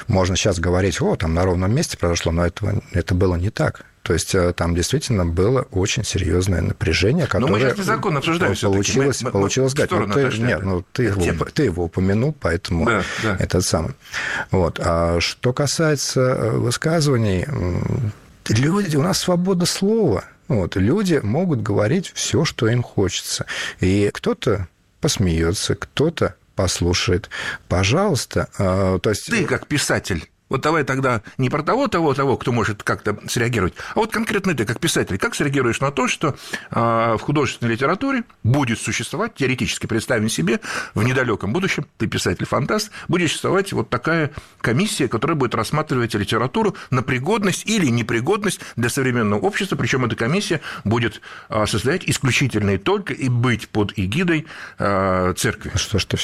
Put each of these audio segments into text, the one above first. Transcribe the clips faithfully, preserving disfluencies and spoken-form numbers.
Можно сейчас говорить, о, там на ровном месте произошло, но этого, это было не так. То есть там действительно было очень серьезное напряжение, которое... Но мы сейчас незаконно обсуждаем получилось, мы, получилось мы, сказать. Ну, ты, нет, ну, ты, его, ты его упомянул, поэтому да, да. это самое. Вот. А что касается высказываний, люди, у нас свобода слова. Вот. Люди могут говорить все, что им хочется. И кто-то посмеется, кто-то послушает. Пожалуйста. То есть... Ты как писатель. Вот давай тогда не про того, того, того, кто может как-то среагировать, а вот конкретно ты, как писатель, как среагируешь на то, что э, в художественной литературе будет существовать, теоретически представим себе, в недалеком будущем, ты писатель-фантаст, будет существовать вот такая комиссия, которая будет рассматривать литературу на пригодность или непригодность для современного общества, причем эта комиссия будет э, состоять исключительно и только и быть под эгидой э, церкви. Что ж ты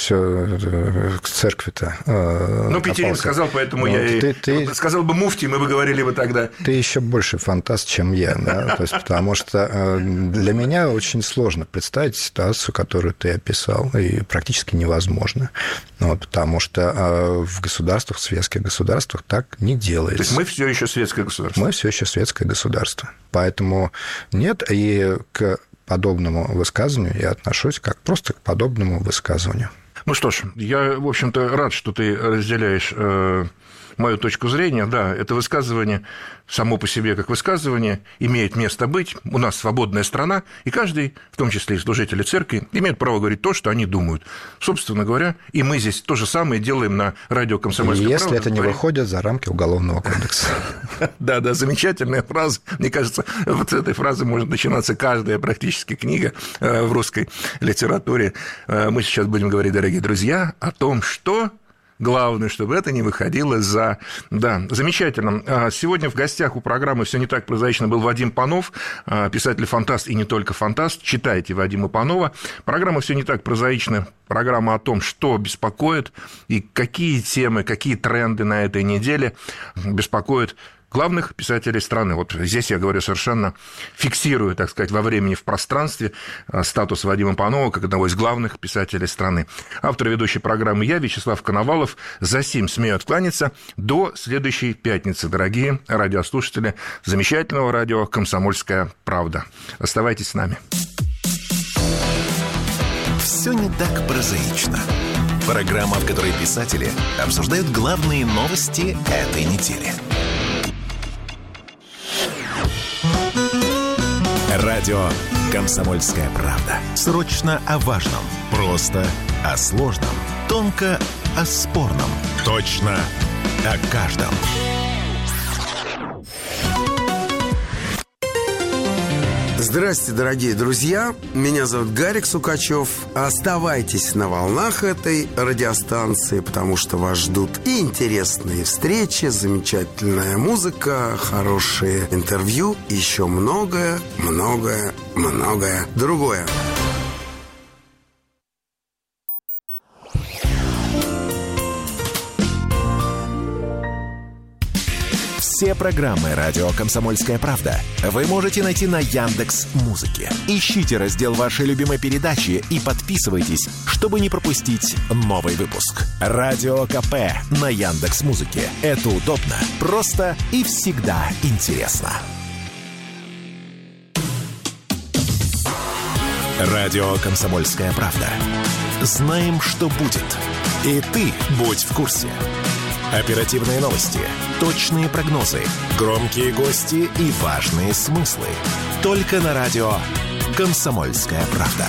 все к церкви-то э, Ну, Петерин сказал, поэтому ну, я и... Ты, ты... Сказал бы муфтий, мы бы говорили бы тогда. Ты еще больше фантаст, чем я, да? То есть, потому что для меня очень сложно представить ситуацию, которую ты описал, и практически невозможно. Вот, потому что в государствах, в светских государствах так не делается. То есть мы все еще светское государство? Мы все еще светское государство. Поэтому нет, и к подобному высказыванию я отношусь как просто к подобному высказыванию. Ну что ж, я, в общем-то, рад, что ты разделяешь э, мою точку зрения. Да, это высказывание само по себе как высказывание имеет место быть. У нас свободная страна, и каждый, в том числе и служители церкви, имеет право говорить то, что они думают. Собственно говоря, и мы здесь то же самое делаем на радио «Комсомольская правда». Если это не выходит за рамки Уголовного кодекса. Да, да, замечательная фраза. Мне кажется, вот с этой фразы может начинаться каждая практически книга в русской литературе. Мы сейчас будем говорить, дорогие друзья, о том, что... Главное, чтобы это не выходило за... Да, замечательно. Сегодня в гостях у программы «Все не так прозаично» был Вадим Панов, писатель-фантаст и не только фантаст. Читайте Вадима Панова. Программа «Все не так прозаично». Программа о том, что беспокоит и какие темы, какие тренды на этой неделе беспокоят главных писателей страны. Вот здесь я говорю совершенно, фиксирую, так сказать, во времени, в пространстве статус Вадима Панова как одного из главных писателей страны. Автор и ведущей программы я, Вячеслав Коновалов. За сим смею откланяться. До следующей пятницы, дорогие радиослушатели замечательного радио «Комсомольская правда». Оставайтесь с нами. Все не так прозаично. Программа, в которой писатели обсуждают главные новости этой недели. Радио «Комсомольская правда». Срочно о важном, просто о сложном, тонко о спорном, точно о каждом. Здравствуйте, дорогие друзья. Меня зовут Гарик Сукачев. Оставайтесь на волнах этой радиостанции, потому что вас ждут и интересные встречи, замечательная музыка, хорошие интервью, еще многое, многое, многое другое. Все программы «Радио Комсомольская правда» вы можете найти на Яндекс.Музыке. Ищите раздел вашей любимой передачи и подписывайтесь, чтобы не пропустить новый выпуск. Радио КП на Яндекс.Музыке. Это удобно, просто и всегда интересно. Радио «Комсомольская правда». Знаем, что будет. И ты будь в курсе. Оперативные новости, точные прогнозы, громкие гости и важные смыслы. Только на радио «Комсомольская правда».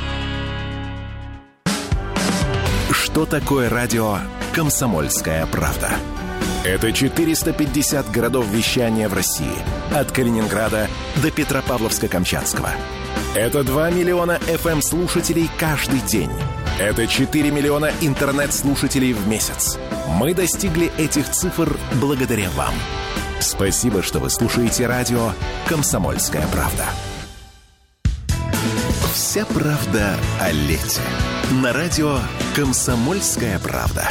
Что такое радио «Комсомольская правда»? Это четыреста пятьдесят городов вещания в России. От Калининграда до Петропавловска-Камчатского. Это два миллиона эф эм-слушателей каждый день. Это четыре миллиона интернет-слушателей в месяц. Мы достигли этих цифр благодаря вам. Спасибо, что вы слушаете радио «Комсомольская правда». Вся правда о лете. На радио «Комсомольская правда».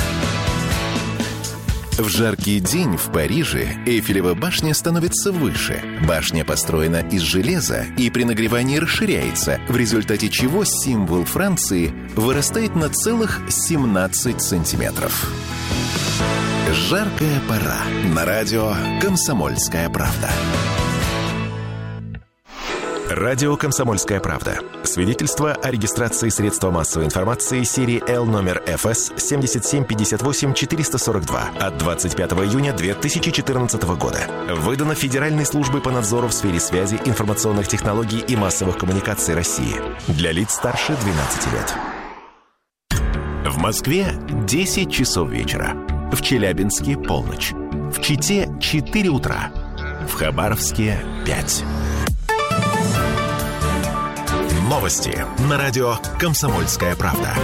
В жаркий день в Париже Эйфелева башня становится выше. Башня построена из железа и при нагревании расширяется, в результате чего символ Франции вырастает на целых семнадцать сантиметров. Жаркая пора. На радио «Комсомольская правда». Радио «Комсомольская правда». Свидетельство о регистрации средства массовой информации серии Л номер эф эс семь семь пять восемь четыре сорок два от двадцать пятого июня две тысячи четырнадцатого года. Выдано Федеральной службой по надзору в сфере связи, информационных технологий и массовых коммуникаций России. Для лиц старше двенадцати лет. В Москве десять часов вечера. В Челябинске полночь. В Чите четыре утра. В Хабаровске пять. Новости на радио «Комсомольская правда».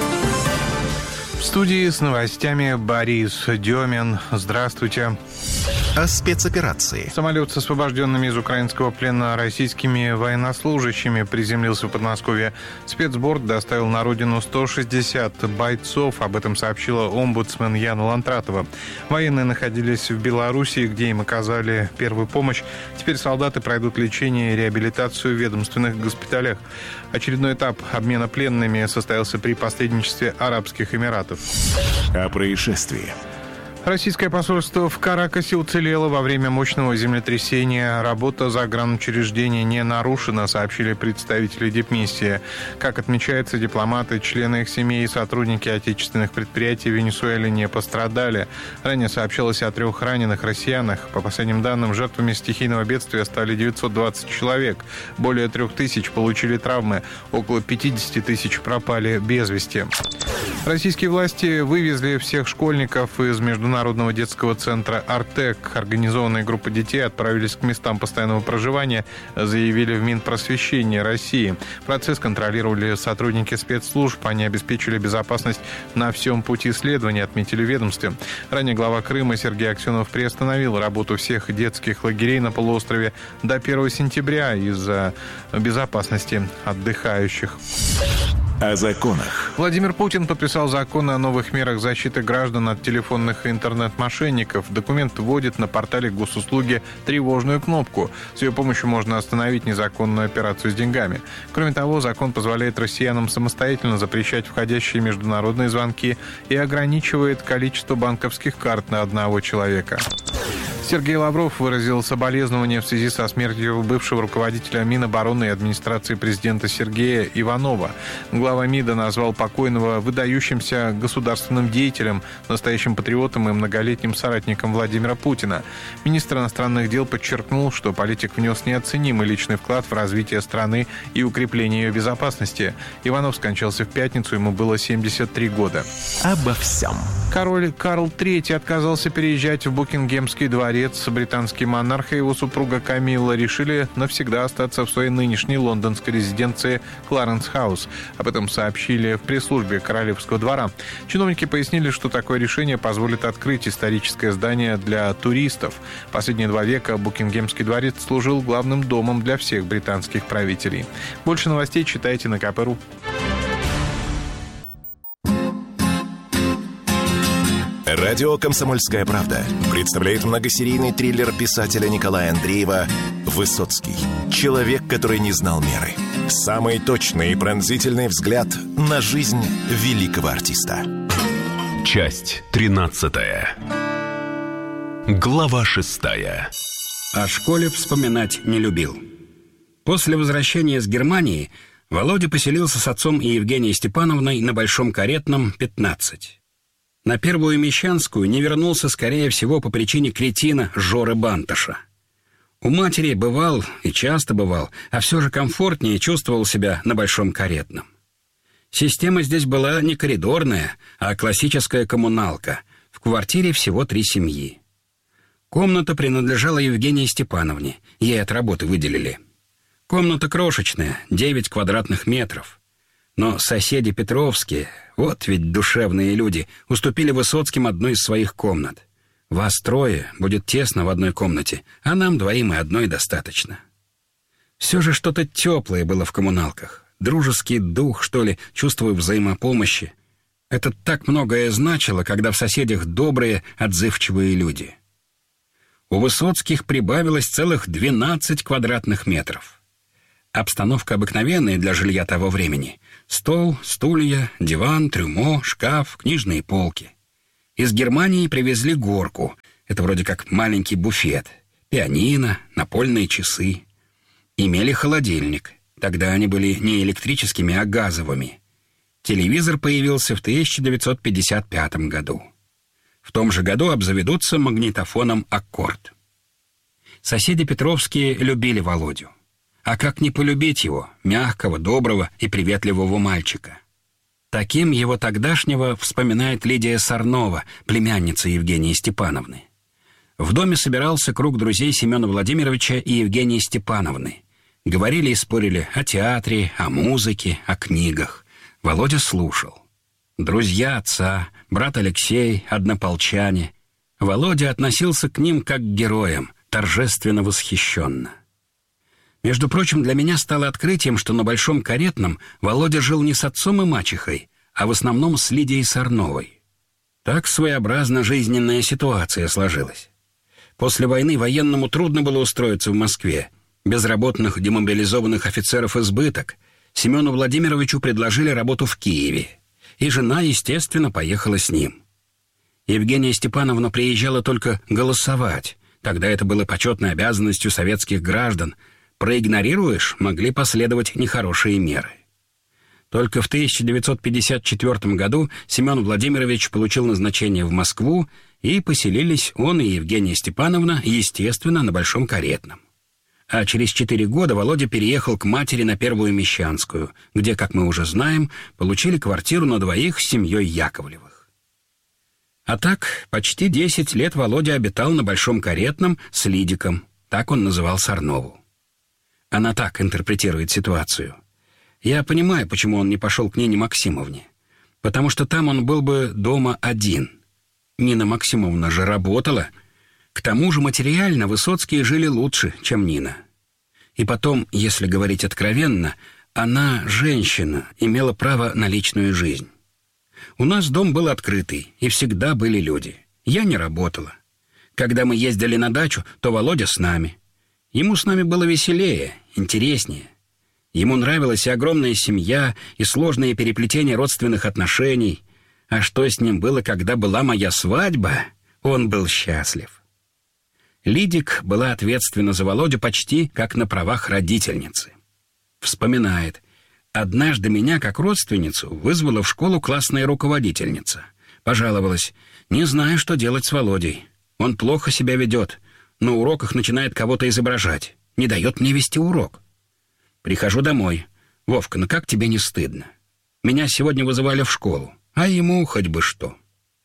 В студии с новостями Борис Демин. Здравствуйте. О спецоперации. Самолет с освобожденными из украинского плена российскими военнослужащими приземлился в Подмосковье. Спецборд доставил на родину сто шестьдесят бойцов. Об этом сообщила омбудсмен Яна Лантратова. Военные находились в Белоруссии, где им оказали первую помощь. Теперь солдаты пройдут лечение и реабилитацию в ведомственных госпиталях. Очередной этап обмена пленными состоялся при посредничестве Арабских Эмиратов. О происшествии. Российское посольство в Каракасе уцелело во время мощного землетрясения. Работа загранучреждения не нарушена, сообщили представители дипмиссии. Как отмечается, дипломаты, члены их семей и сотрудники отечественных предприятий в Венесуэле не пострадали. Ранее сообщалось о трех раненых россиянах. По последним данным, жертвами стихийного бедствия стали девятьсот двадцать человек. Более трех тысяч получили травмы. Около пятьдесят тысяч пропали без вести. Российские власти вывезли всех школьников из Международного детского центра «Артек». Организованная группа детей отправились к местам постоянного проживания, заявили в Минпросвещении России. Процесс контролировали сотрудники спецслужб. Они обеспечили безопасность на всем пути следования, отметили в ведомстве. Ранее глава Крыма Сергей Аксенов приостановил работу всех детских лагерей на полуострове до первого сентября из-за безопасности отдыхающих. О законах. Владимир Путин подписал закон о новых мерах защиты граждан от телефонных и интернет-мошенников. Документ вводит на портале госуслуги тревожную кнопку. С ее помощью можно остановить незаконную операцию с деньгами. Кроме того, закон позволяет россиянам самостоятельно запрещать входящие международные звонки и ограничивает количество банковских карт на одного человека. Сергей Лавров выразил соболезнования в связи со смертью бывшего руководителя Минобороны и администрации президента Сергея Иванова. Глава МИДа назвал покойного выдающимся государственным деятелем, настоящим патриотом и многолетним соратником Владимира Путина. Министр иностранных дел подчеркнул, что политик внес неоценимый личный вклад в развитие страны и укрепление ее безопасности. Иванов скончался в пятницу, ему было семьдесят три года. Обо всем. Король Карл третий отказался переезжать в Букингемский дворец. Британский монарх и его супруга Камилла решили навсегда остаться в своей нынешней лондонской резиденции Кларенс-хаус. Об этом сообщили в пресс-службе Королевского двора. Чиновники пояснили, что такое решение позволит открыть историческое здание для туристов. Последние два века Букингемский дворец служил главным домом для всех британских правителей. Больше новостей читайте на ка пэ точка ру. Радио «Комсомольская правда» представляет многосерийный триллер писателя Николая Андреева «Высоцкий. Человек, который не знал меры». Самый точный и пронзительный взгляд на жизнь великого артиста. Часть тринадцатая. Глава шестая. О школе вспоминать не любил. После возвращения из Германии Володя поселился с отцом и Евгенией Степановной на Большом Каретном, пятнадцать. На Первую Мещанскую не вернулся, скорее всего, по причине кретина Жоры Банташа. У матери бывал, и часто бывал, а все же комфортнее чувствовал себя на Большом Каретном. Система здесь была не коридорная, а классическая коммуналка. В квартире всего три семьи. Комната принадлежала Евгении Степановне, ей от работы выделили. Комната крошечная, девять квадратных метров. Но соседи Петровские, вот ведь душевные люди, уступили Высоцким одну из своих комнат. Вас трое, будет тесно в одной комнате, а нам двоим и одной достаточно. Все же что-то теплое было в коммуналках. Дружеский дух, что ли, чувствую взаимопомощи. Это так многое значило, когда в соседях добрые, отзывчивые люди. У Высоцких прибавилось целых двенадцать квадратных метров. Обстановка обыкновенная для жилья того времени. Стол, стулья, диван, трюмо, шкаф, книжные полки. Из Германии привезли горку. Это вроде как маленький буфет. Пианино, напольные часы. Имели холодильник. Тогда они были не электрическими, а газовыми. Телевизор появился в тысяча девятьсот пятьдесят пятом году. В том же году обзаведутся магнитофоном «Аккорд». Соседи Петровские любили Володю. А как не полюбить его, мягкого, доброго и приветливого мальчика? Таким его тогдашнего вспоминает Лидия Сорнова, племянница Евгении Степановны. В доме собирался круг друзей Семена Владимировича и Евгении Степановны. Говорили и спорили о театре, о музыке, о книгах. Володя слушал. Друзья отца, брат Алексей, однополчане. Володя относился к ним как к героям, торжественно восхищенно. Между прочим, для меня стало открытием, что на Большом Каретном Володя жил не с отцом и мачехой, а в основном с Лидией Сорновой. Так своеобразно жизненная ситуация сложилась. После войны военному трудно было устроиться в Москве. Безработных демобилизованных офицеров избыток. Семену Владимировичу предложили работу в Киеве. И жена, естественно, поехала с ним. Евгения Степановна приезжала только голосовать. Тогда это было почетной обязанностью советских граждан. Проигнорируешь, могли последовать нехорошие меры. Только в тысяча девятьсот пятьдесят четвёртом году Семен Владимирович получил назначение в Москву, и поселились он и Евгения Степановна, естественно, на Большом Каретном. А через четыре года Володя переехал к матери на Первую Мещанскую, где, как мы уже знаем, получили квартиру на двоих с семьей Яковлевых. А так, почти десять лет Володя обитал на Большом Каретном с Лидиком, так он называл Сорнову. Она так интерпретирует ситуацию. Я понимаю, почему он не пошел к Нине Максимовне. Потому что там он был бы дома один. Нина Максимовна же работала. К тому же материально Высоцкие жили лучше, чем Нина. И потом, если говорить откровенно, она, женщина, имела право на личную жизнь. У нас дом был открытый, и всегда были люди. Я не работала. Когда мы ездили на дачу, то Володя с нами. Ему с нами было веселее, интереснее. Ему нравилась и огромная семья, и сложные переплетения родственных отношений. А что с ним было, когда была моя свадьба, он был счастлив. Лидик была ответственна за Володю почти как на правах родительницы. Вспоминает. Однажды меня, как родственницу, вызвала в школу классная руководительница. Пожаловалась. Не знаю, что делать с Володей. Он плохо себя ведет. На уроках начинает кого-то изображать. Не дает мне вести урок. Прихожу домой. Вовка, ну как тебе не стыдно? Меня сегодня вызывали в школу, а ему хоть бы что.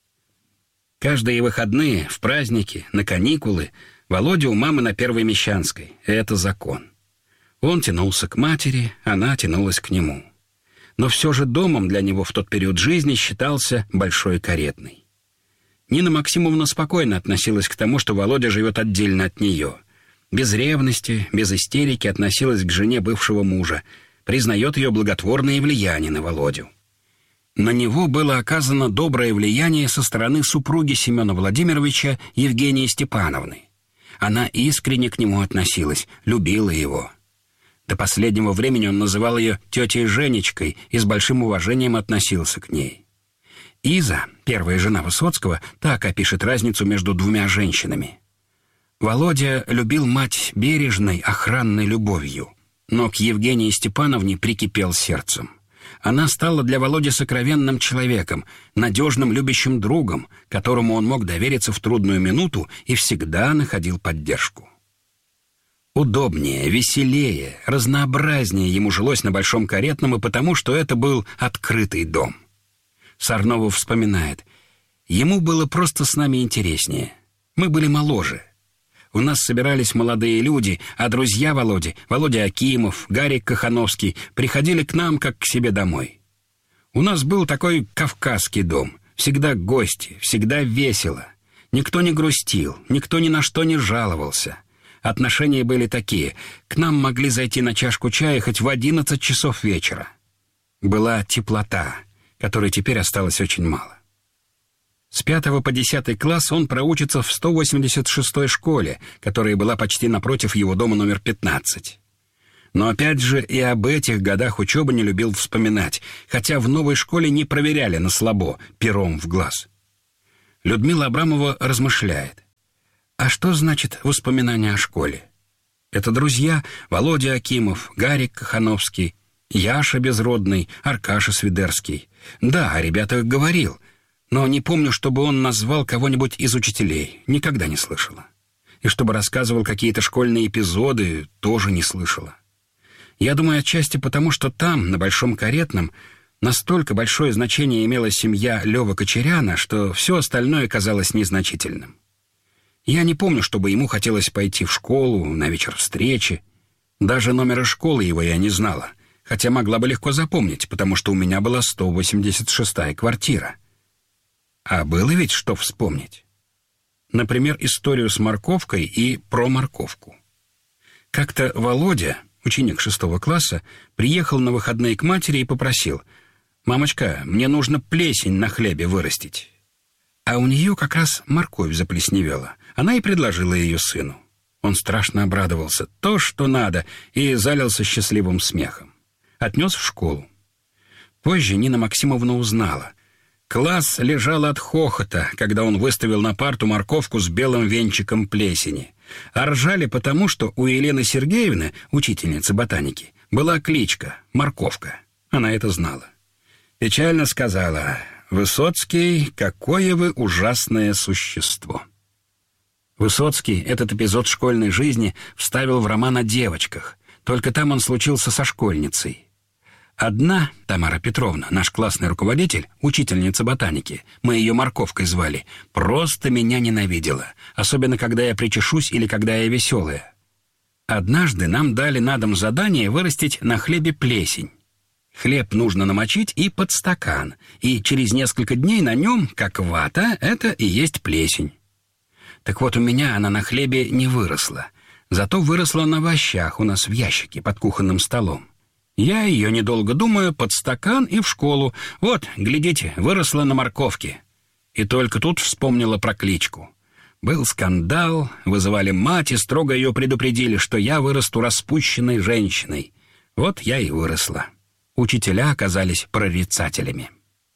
Каждые выходные, в праздники, на каникулы Володя у мамы на Первой Мещанской. Это закон. Он тянулся к матери, она тянулась к нему. Но все же домом для него в тот период жизни считался Большой Каретный. Нина Максимовна спокойно относилась к тому, что Володя живет отдельно от нее. Без ревности, без истерики относилась к жене бывшего мужа, признает ее благотворное влияние на Володю. На него было оказано доброе влияние со стороны супруги Семена Владимировича Евгении Степановны. Она искренне к нему относилась, любила его. До последнего времени он называл ее тетей Женечкой и с большим уважением относился к ней. Иза, первая жена Высоцкого, так опишет разницу между двумя женщинами. Володя любил мать бережной, охранной любовью, но к Евгении Степановне прикипел сердцем. Она стала для Володи сокровенным человеком, надежным любящим другом, которому он мог довериться в трудную минуту и всегда находил поддержку. Удобнее, веселее, разнообразнее ему жилось на Большом Каретном и потому, что это был открытый дом. Сорнова вспоминает. Ему было просто с нами интереснее. Мы были моложе. У нас собирались молодые люди, а друзья Володи, Володя Акимов, Гарик Кахановский, приходили к нам как к себе домой. У нас был такой кавказский дом. Всегда гости, всегда весело. Никто не грустил, никто ни на что не жаловался. Отношения были такие. К нам могли зайти на чашку чая хоть в одиннадцать часов вечера. Была теплота, которой теперь осталось очень мало. С пятого по десятый класс он проучится в сто восемьдесят шестой школе, которая была почти напротив его дома номер пятнадцать. Но опять же и об этих годах учебы не любил вспоминать, хотя в новой школе не проверяли на слабо, пером в глаз. Людмила Абрамова размышляет. А что значит воспоминания о школе? Это друзья Володя Акимов, Гарик Кахановский, Яша Безродный, Аркаша Свидерский. Да, о ребятах говорил, но не помню, чтобы он назвал кого-нибудь из учителей. Никогда не слышала. И чтобы рассказывал какие-то школьные эпизоды, тоже не слышала. Я думаю, отчасти потому, что там, на Большом Каретном, настолько большое значение имела семья Лёвы Кочеряна, что все остальное казалось незначительным. Я не помню, чтобы ему хотелось пойти в школу, на вечер встречи. Даже номера школы его я не знала, хотя могла бы легко запомнить, потому что у меня была сто восемьдесят шестая квартира. А было ведь что вспомнить. Например, историю с морковкой и про морковку. Как-то Володя, ученик шестого класса, приехал на выходные к матери и попросил: «Мамочка, мне нужно плесень на хлебе вырастить». А у нее как раз морковь заплесневела. Она и предложила ее сыну. Он страшно обрадовался. То, что надо, и залился счастливым смехом. Отнес в школу. Позже Нина Максимовна узнала. Класс лежал от хохота, когда он выставил на парту морковку с белым венчиком плесени. А ржали потому, что у Елены Сергеевны, учительницы ботаники, была кличка «Морковка». Она это знала. Печально сказала: «Высоцкий, какое вы ужасное существо». Высоцкий этот эпизод школьной жизни вставил в роман о девочках, только там он случился со школьницей. Одна, Тамара Петровна, наш классный руководитель, учительница ботаники, мы ее Морковкой звали, просто меня ненавидела, особенно когда я причешусь или когда я веселая. Однажды нам дали на дом задание вырастить на хлебе плесень. Хлеб нужно намочить и под стакан, и через несколько дней на нем, как вата, это и есть плесень. Так вот, у меня она на хлебе не выросла, зато выросла на овощах у нас в ящике под кухонным столом. Я ее, недолго думая, под стакан и в школу. Вот, глядите, выросла на морковке. И только тут вспомнила про кличку. Был скандал, вызывали мать и строго ее предупредили, что я вырасту распущенной женщиной. Вот я и выросла. Учителя оказались прорицателями.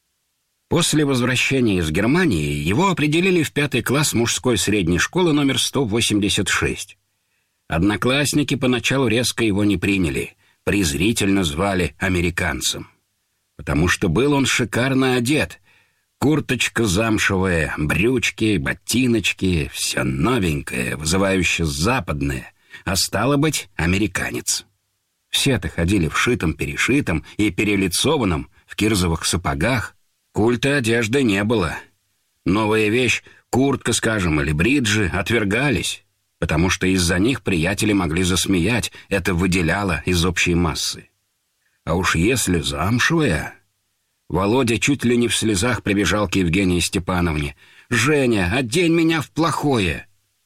После возвращения из Германии его определили в пятый класс мужской средней школы номер сто восемьдесят шесть. Одноклассники поначалу резко его не приняли, презрительно звали американцем. Потому что был он шикарно одет. Курточка замшевая, брючки, ботиночки, все новенькое, вызывающе западное, а стало быть, американец. Все-то ходили в шитом-перешитом и перелицованном, в кирзовых сапогах. Культа одежды не было. Новая вещь, куртка, скажем, или бриджи, отвергались, потому что из-за них приятели могли засмеять, это выделяло из общей массы. А уж если замшевая... Володя чуть ли не в слезах прибежал к Евгении Степановне. «Женя, одень меня в плохое!»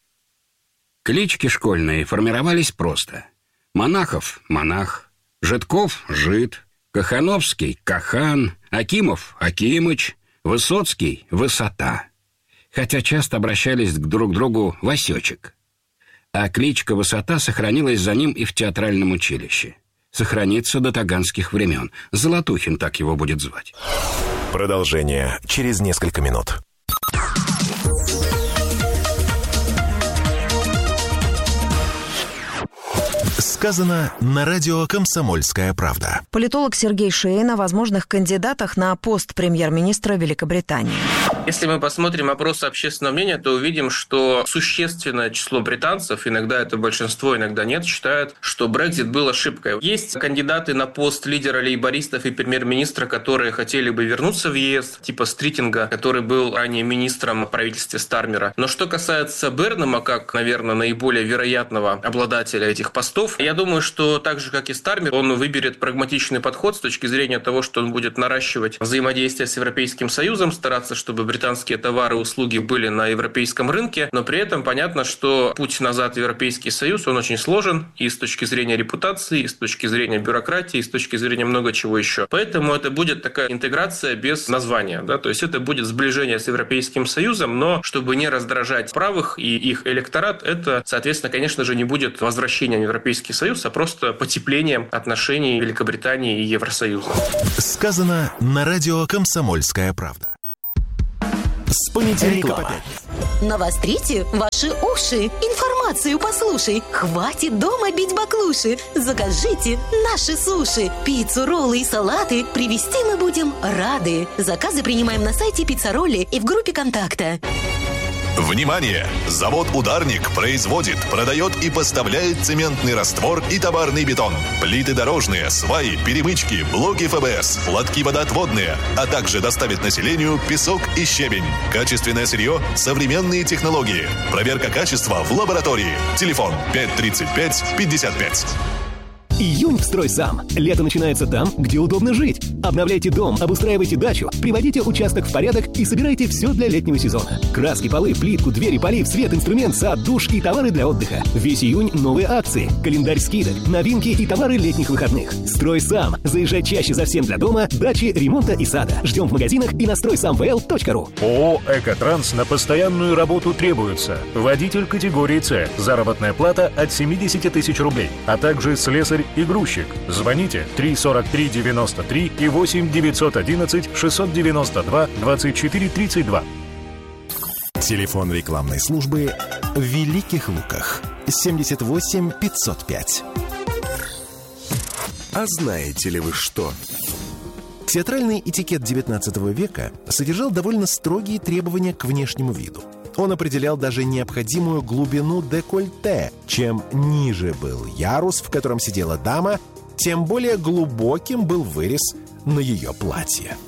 Клички школьные формировались просто. Монахов — монах, Житков — жид, Кахановский — Кахан, Акимов — Акимыч, Высоцкий — Высота. Хотя часто обращались к друг другу Васечек. А кличка Высота сохранилась за ним и в театральном училище. Сохранится до таганских времен. Золотухин так его будет звать. Продолжение через несколько минут. Сказано на радио «Комсомольская правда». Политолог Сергей Шейн о возможных кандидатах на пост премьер-министра Великобритании. Если мы посмотрим опросы общественного мнения, то увидим, что существенное число британцев, иногда это большинство, иногда нет, считают, что Брексит был ошибкой. Есть кандидаты на пост лидера лейбористов и премьер-министра, которые хотели бы вернуться в ЕС, типа Стритинга, который был ранее министром в правительстве Стармера. Но что касается Бернама, как, наверное, наиболее вероятного обладателя этих постов, я думаю, что так же, как и Стармер, он выберет прагматичный подход с точки зрения того, что он будет наращивать взаимодействие с Европейским Союзом, стараться, чтобы британские товары и услуги были на европейском рынке, но при этом понятно, что путь назад в Европейский Союз, он очень сложен и с точки зрения репутации, и с точки зрения бюрократии, и с точки зрения много чего еще. Поэтому это будет такая интеграция без названия, да, то есть это будет сближение с Европейским Союзом, но чтобы не раздражать правых и их электорат, это, соответственно, конечно же, не будет возвращением в Европейский Союз, а просто потеплением отношений Великобритании и Евросоюза. Сказано на радио «Комсомольская правда». Вспомните рекламу. Навострите ваши уши. Информацию послушай. Хватит дома бить баклуши. Закажите наши суши. Пиццу, роллы и салаты привезти мы будем рады. Заказы принимаем на сайте Пиццаролли и в группе контакта. Внимание! Завод «Ударник» производит, продает и поставляет цементный раствор и товарный бетон, плиты дорожные, сваи, перемычки, блоки эф бэ эс, лотки водоотводные, а также доставит населению песок и щебень. Качественное сырье, современные технологии. Проверка качества в лаборатории. Телефон пять тридцать пять пятьдесят пять. Июнь в «Стройсам». Лето начинается там, где удобно жить. Обновляйте дом, обустраивайте дачу, приводите участок в порядок и собирайте все для летнего сезона. Краски, полы, плитку, двери, полив, свет, инструмент, сад, душ и товары для отдыха. Весь июнь новые акции, календарь скидок, новинки и товары летних выходных. «Стройсам». Заезжай чаще за всем для дома, дачи, ремонта и сада. Ждем в магазинах и на строй сам вэ эл точка ру. ООО «Экотранс» на постоянную работу требуется. Водитель категории С. Заработная плата от семьдесят тысяч рублей, а также слесарь и грузчик. Звоните три сорок три девяносто три и восемь девятьсот одиннадцать шестьсот девяносто два двадцать четыре тридцать два. Телефон рекламной службы в Великих Луках. семьдесят восемь пятьсот пять. А знаете ли вы что? Театральный этикет девятнадцатого века содержал довольно строгие требования к внешнему виду. Он определял даже необходимую глубину декольте. Чем ниже был ярус, в котором сидела дама, тем более глубоким был вырез на ее платье.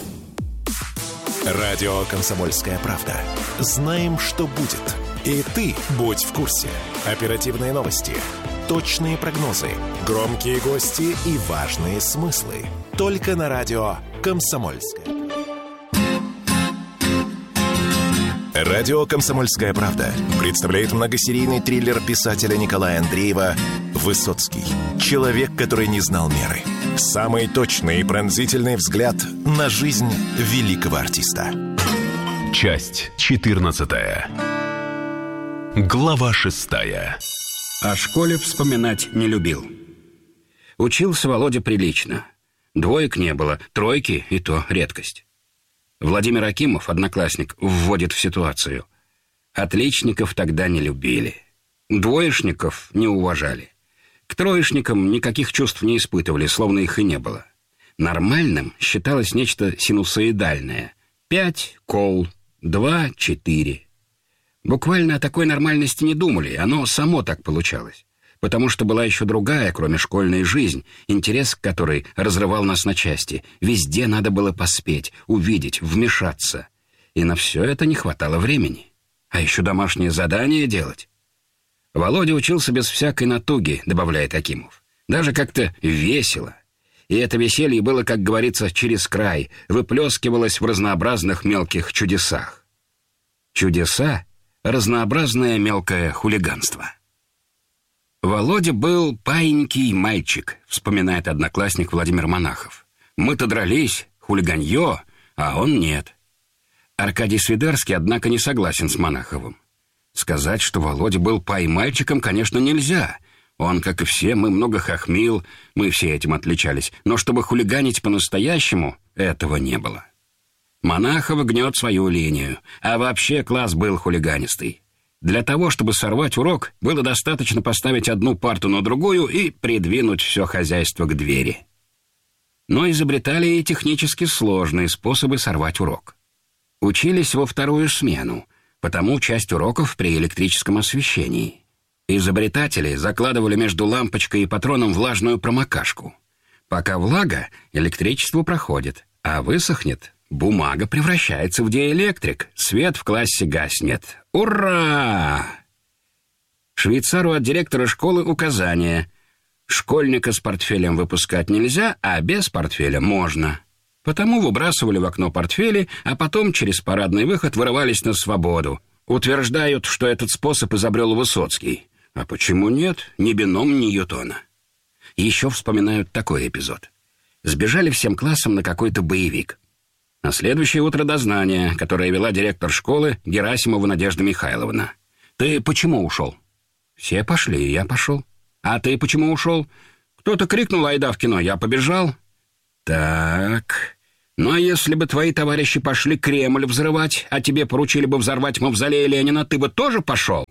Радио «Комсомольская правда». Знаем, что будет. И ты будь в курсе. Оперативные новости, точные прогнозы, громкие гости и важные смыслы. Только на радио «Комсомольская». Радио «Комсомольская правда» представляет многосерийный триллер писателя Николая Андреева «Высоцкий. Человек, который не знал меры». Самый точный и пронзительный взгляд на жизнь великого артиста. Часть четырнадцатая. Глава шестая. О школе вспоминать не любил. Учился Володя прилично. Двоек не было, тройки и то редкость. Владимир Акимов, одноклассник, вводит в ситуацию. Отличников тогда не любили. Двоечников не уважали. К троечникам никаких чувств не испытывали, словно их и не было. Нормальным считалось нечто синусоидальное. Пять — кол, два — четыре. Буквально о такой нормальности не думали, оно само так получалось. Потому что была еще другая, кроме школьной, жизнь, интерес к которой разрывал нас на части. Везде надо было поспеть, увидеть, вмешаться. И на все это не хватало времени. А еще домашнее задание делать. Володя учился без всякой натуги, добавляет Акимов. Даже как-то весело. И это веселье было, как говорится, через край, выплескивалось в разнообразных мелких чудесах. Чудеса — разнообразное мелкое хулиганство. «Володя был паинький мальчик», — вспоминает одноклассник Владимир Монахов. «Мы-то дрались, хулиганье, а он нет». Аркадий Свидерский, однако, не согласен с Монаховым. Сказать, что Володя был пай-мальчиком, конечно, нельзя. Он, как и все, мы много хохмил, мы все этим отличались. Но чтобы хулиганить по-настоящему, этого не было. Монахов гнет свою линию, а вообще класс был хулиганистый. Для того, чтобы сорвать урок, было достаточно поставить одну парту на другую и придвинуть все хозяйство к двери. Но изобретали и технически сложные способы сорвать урок. Учились во вторую смену, потому часть уроков при электрическом освещении. Изобретатели закладывали между лампочкой и патроном влажную промокашку. Пока влага, электричество проходит, а высохнет, бумага превращается в диэлектрик, свет в классе гаснет. Ура! Швейцару от директора школы указание. Школьника с портфелем выпускать нельзя, а без портфеля можно. Потому выбрасывали в окно портфели, а потом через парадный выход вырывались на свободу. Утверждают, что этот способ изобрел Высоцкий. А почему нет? Ни бином, ни Ньютона. Еще вспоминают такой эпизод. Сбежали всем классом на какой-то боевик. На следующее утро дознание, которое вела директор школы Герасимова Надежда Михайловна. «Ты почему ушел?» «Все пошли, я пошел». «А ты почему ушел?» «Кто-то крикнул: айда в кино, я побежал». «Так, Ну а если бы твои товарищи пошли Кремль взрывать, а тебе поручили бы взорвать мавзолей Ленина, ты бы тоже пошел?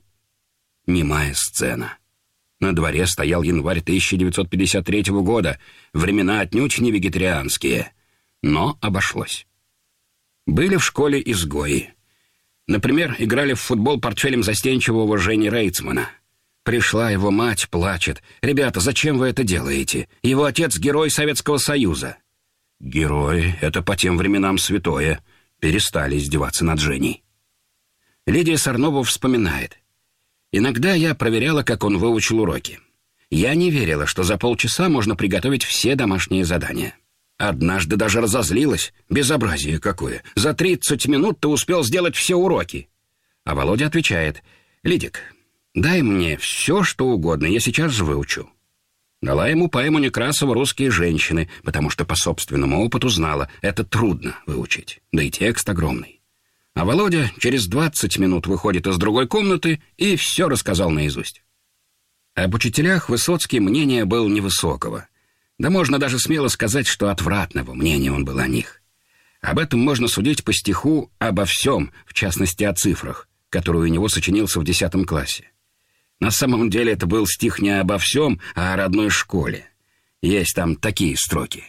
Немая сцена. На дворе стоял январь тысяча девятьсот пятьдесят третьего года. Времена отнюдь не вегетарианские. Но обошлось. Были в школе изгои. Например, играли в футбол портфелем застенчивого Жени Рейцмана. Пришла его мать, плачет. «Ребята, зачем вы это делаете? Его отец — герой Советского Союза». Герои — это по тем временам святое. Перестали издеваться над Женей. Лидия Сорнова вспоминает. «Иногда я проверяла, как он выучил уроки. Я не верила, что за полчаса можно приготовить все домашние задания. Однажды даже разозлилась. Безобразие какое. За тридцать минут ты успел сделать все уроки». А Володя отвечает. «Лидик, дай мне все, что угодно, я сейчас же выучу». Дала ему поэму Некрасова «Русские женщины», потому что по собственному опыту знала, это трудно выучить, да и текст огромный. А Володя через двадцать минут выходит из другой комнаты и все рассказал наизусть. Об учителях Высоцкий мнения был невысокого. Да можно даже смело сказать, что отвратного мнения он был о них. Об этом можно судить по стиху «Обо всем», в частности о цифрах, который у него сочинился в десятом классе. На самом деле это был стих не обо всем, а о родной школе. Есть там такие строки.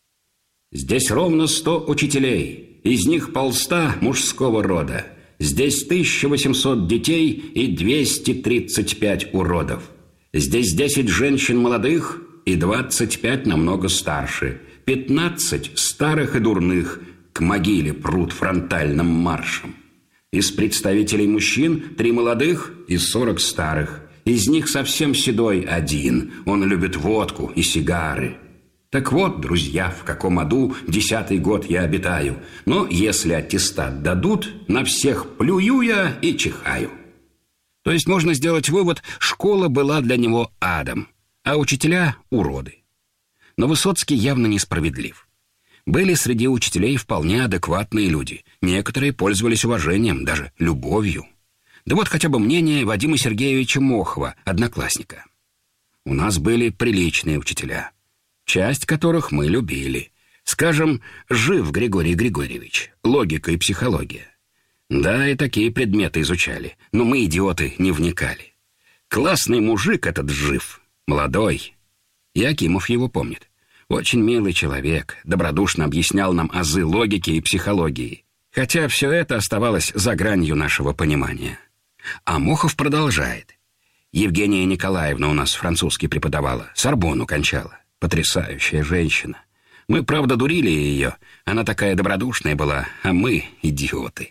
«Здесь ровно сто учителей, из них полста мужского рода. Здесь тысяча восемьсот детей и двести тридцать пять уродов. Здесь десять женщин молодых и двадцать пять намного старше. пятнадцать старых и дурных к могиле прут фронтальным маршем. Из представителей мужчин три молодых и сорок старых. Из них совсем седой один. Он любит водку и сигары. Так вот, друзья, в каком аду десятый год я обитаю. Но если аттестат дадут, на всех плюю я и чихаю». То есть можно сделать вывод, школа была для него адом, а учителя — уроды. Но Высоцкий явно несправедлив. Были среди учителей вполне адекватные люди. Некоторые пользовались уважением, даже любовью. Да вот хотя бы мнение Вадима Сергеевича Мохова, одноклассника. У нас были приличные учителя, часть которых мы любили. Скажем, Жив Григорий Григорьевич, логика и психология. Да, и такие предметы изучали, но мы, идиоты, не вникали. Классный мужик этот Жив, молодой. Якимов его помнит. Очень милый человек, добродушно объяснял нам азы логики и психологии. Хотя все это оставалось за гранью нашего понимания. А Мохов продолжает. Евгения Николаевна у нас французский преподавала, Сорбонну кончала. Потрясающая женщина. Мы, правда, дурили ее. Она такая добродушная была, а мы — идиоты.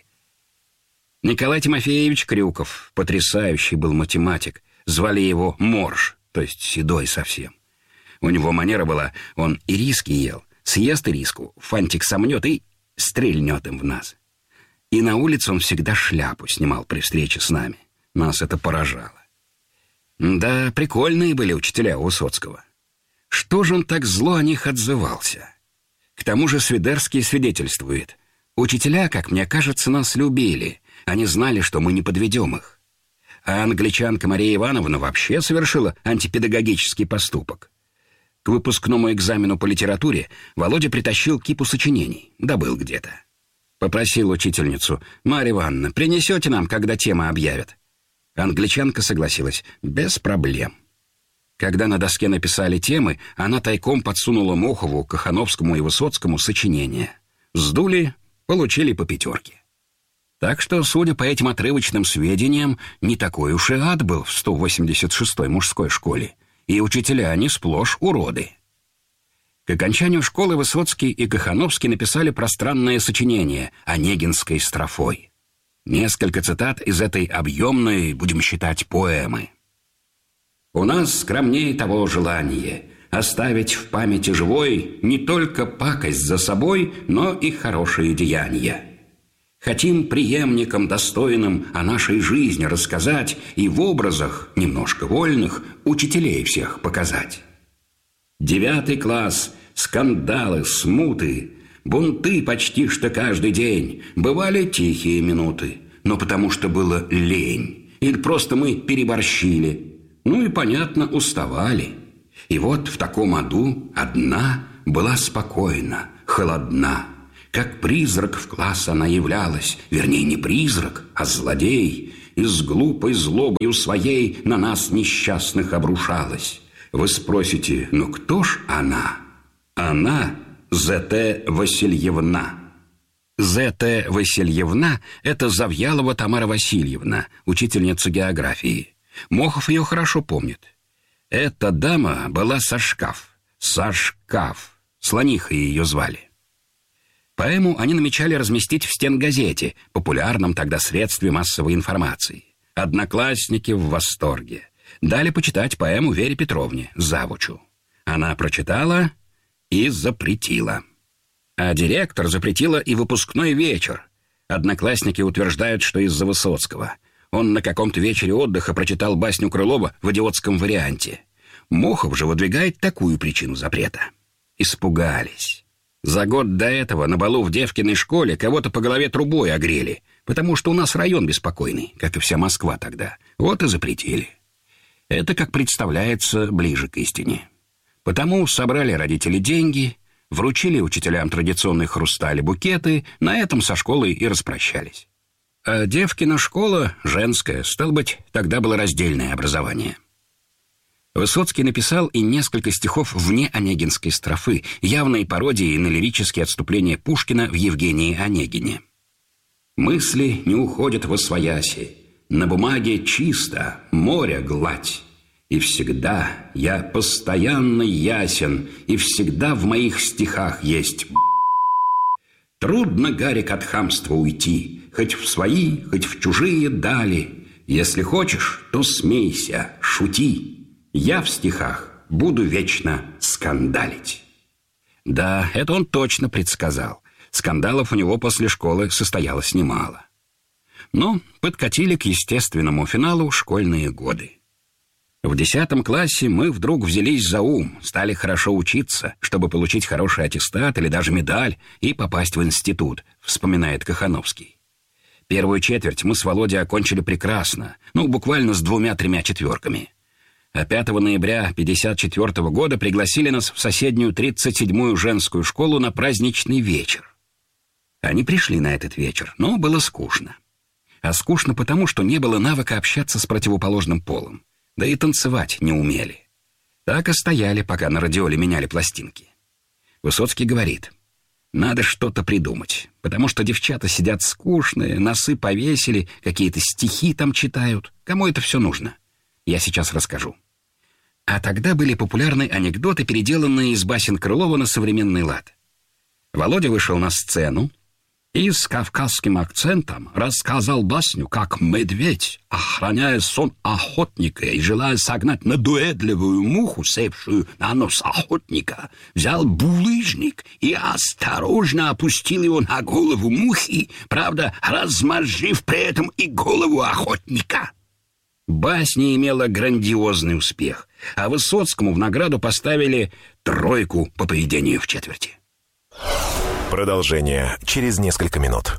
Николай Тимофеевич Крюков, потрясающий был математик. Звали его Морж, то есть седой совсем. У него манера была, он ириски ел, съест ириску, фантик сомнет и стрельнет им в нас. И на улице он всегда шляпу снимал при встрече с нами. Нас это поражало. Да, прикольные были учителя у Высоцкого. Что же он так зло о них отзывался? К тому же Свидерский свидетельствует. Учителя, как мне кажется, нас любили. Они знали, что мы не подведем их. А англичанка Мария Ивановна вообще совершила антипедагогический поступок. К выпускному экзамену по литературе Володя притащил кипу сочинений. Добыл где-то. Попросил учительницу: «Марья Ивановна, принесете нам, когда тема объявят?» Англичанка согласилась. Без проблем. Когда на доске написали темы, она тайком подсунула Мохову, Кахановскому и Высоцкому сочинения. Сдули, получили по пятерке. Так что, судя по этим отрывочным сведениям, не такой уж и ад был в сто восемьдесят шестой мужской школе. И учителя не сплошь уроды. К окончанию школы Высоцкий и Кахановский написали пространное сочинение «Онегинской строфой». Несколько цитат из этой объемной, будем считать, поэмы. «У нас скромнее того желание оставить в памяти живой не только пакость за собой, но и хорошие деяния. Хотим преемникам достойным о нашей жизни рассказать и в образах, немножко вольных, учителей всех показать. Девятый класс, скандалы, смуты, бунты почти что каждый день. Бывали тихие минуты, но потому что было лень. Или просто мы переборщили. Ну и, понятно, уставали. И вот в таком аду одна была спокойна, холодна. Как призрак в класс она являлась, вернее, не призрак, а злодей, и с глупой злобою своей на нас несчастных обрушалась. Вы спросите, ну кто ж она? Она З Т Васильевна. З Т Васильевна – это Завьялова Тамара Васильевна, учительница географии. Мохов ее хорошо помнит. Эта дама была Сашкаф. Сашкаф. Слонихой ее звали. Поэму они намечали разместить в стенгазете, популярном тогда средстве массовой информации. Одноклассники в восторге. Дали почитать поэму Вере Петровне, завучу. Она прочитала и запретила. А директор запретила и выпускной вечер. Одноклассники утверждают, что из-за Высоцкого. Он на каком-то вечере отдыха прочитал басню Крылова в идиотском варианте. Мохов же выдвигает такую причину запрета. Испугались. За год до этого на балу в девкиной школе кого-то по голове трубой огрели, потому что у нас район беспокойный, как и вся Москва тогда. Вот и запретили. Это, как представляется, ближе к истине. Потому собрали родители деньги, вручили учителям традиционные хрустали букеты, на этом со школой и распрощались. А девкина школа, женская, стало быть, тогда было раздельное образование. Высоцкий написал и несколько стихов вне онегинской строфы, явные пародии на лирические отступления Пушкина в Евгении Онегине. «Мысли не уходят восвояси, на бумаге чисто, море гладь, и всегда я постоянно ясен, и всегда в моих стихах есть б***. Трудно, Гарик, от хамства уйти, хоть в свои, хоть в чужие дали. Если хочешь, то смейся, шути. Я в стихах буду вечно скандалить». Да, это он точно предсказал. Скандалов у него после школы состоялось немало. Но подкатили к естественному финалу школьные годы. В десятом классе мы вдруг взялись за ум, стали хорошо учиться, чтобы получить хороший аттестат или даже медаль и попасть в институт, вспоминает Кахановский. Первую четверть мы с Володей окончили прекрасно, ну, буквально с двумя-тремя четверками. А пятого ноября пятьдесят четвёртого года пригласили нас в соседнюю тридцать седьмую женскую школу на праздничный вечер. Они пришли на этот вечер, но было скучно. А скучно потому, что не было навыка общаться с противоположным полом. Да и танцевать не умели. Так и стояли, пока на радиоле меняли пластинки. Высоцкий говорит: надо что-то придумать, потому что девчата сидят скучные, носы повесили, какие-то стихи там читают. Кому это все нужно? Я сейчас расскажу. А тогда были популярны анекдоты, переделанные из басен Крылова на современный лад. Володя вышел на сцену и с кавказским акцентом рассказал басню, как медведь, охраняя сон охотника и желая согнать надоедливую муху, севшую на нос охотника, взял булыжник и осторожно опустил его на голову мухи, правда, размозжив при этом и голову охотника. Басня имела грандиозный успех, а Высоцкому в награду поставили тройку по поведению в четверти. Продолжение через несколько минут.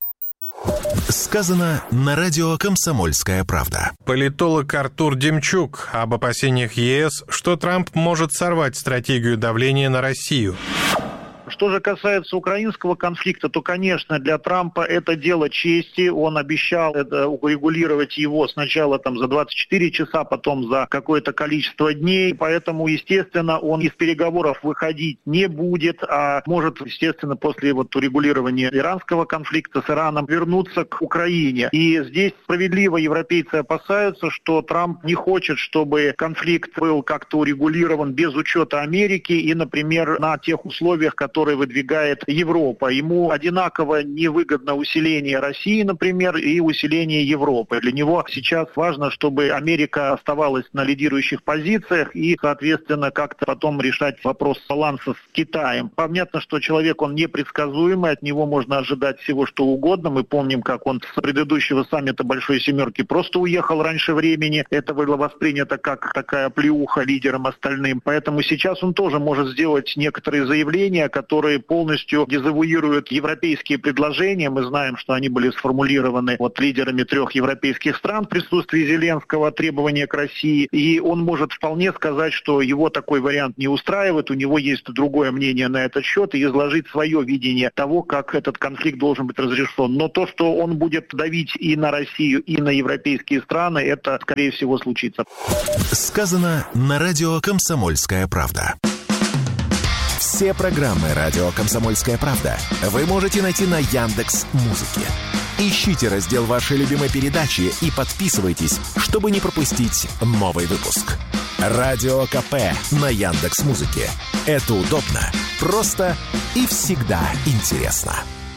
Сказано на радио «Комсомольская правда». Политолог Артур Демчук об опасениях Е С, что Трамп может сорвать стратегию давления на Россию. Что же касается украинского конфликта, то, конечно, для Трампа это дело чести. Он обещал это урегулировать его сначала там за двадцать четыре часа, потом за какое-то количество дней. Поэтому, естественно, он из переговоров выходить не будет, а может, естественно, после вот урегулирования иранского конфликта с Ираном вернуться к Украине. И здесь справедливо европейцы опасаются, что Трамп не хочет, чтобы конфликт был как-то урегулирован без учета Америки и, например, на тех условиях, которые который выдвигает Европа. Ему одинаково невыгодно усиление России, например, и усиление Европы. Для него сейчас важно, чтобы Америка оставалась на лидирующих позициях и, соответственно, как-то потом решать вопрос баланса с Китаем. Понятно, что человек, он непредсказуемый, от него можно ожидать всего, что угодно. Мы помним, как он с предыдущего саммита Большой Семерки просто уехал раньше времени. Это было воспринято как такая плеуха лидерам остальным. Поэтому сейчас он тоже может сделать некоторые заявления, которые которые полностью дезавуируют европейские предложения. Мы знаем, что они были сформулированы вот лидерами трех европейских стран в присутствии Зеленского, требования к России. И он может вполне сказать, что его такой вариант не устраивает, у него есть другое мнение на этот счет, и изложить свое видение того, как этот конфликт должен быть разрешен. Но то, что он будет давить и на Россию, и на европейские страны, это, скорее всего, случится. Сказано на радио «Комсомольская правда». Все программы радио «Комсомольская правда» вы можете найти на Яндекс.Музыке. Ищите раздел вашей любимой передачи и подписывайтесь, чтобы не пропустить новый выпуск. Радио КП на Яндекс.Музыке. Это удобно, просто и всегда интересно.